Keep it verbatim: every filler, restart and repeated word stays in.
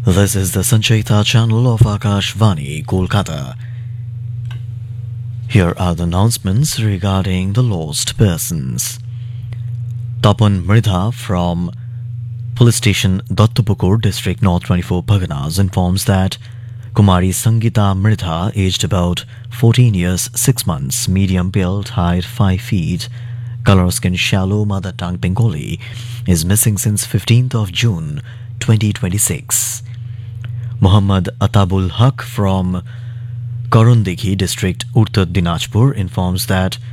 This is the Sanchita channel of Akashvani, Kolkata. Here are the announcements regarding the lost persons. Tapan Mridha from Police Station Dattapukur, District North twenty-four Parganas informs that Kumari Sangita Mridha, aged about fourteen years, six months, medium build, height five feet, color skin shallow, mother tongue Bengali, is missing since fifteenth of June twenty twenty-six. Muhammad Atabul Haq from Karundiki District, Uttar Dinajpur informs that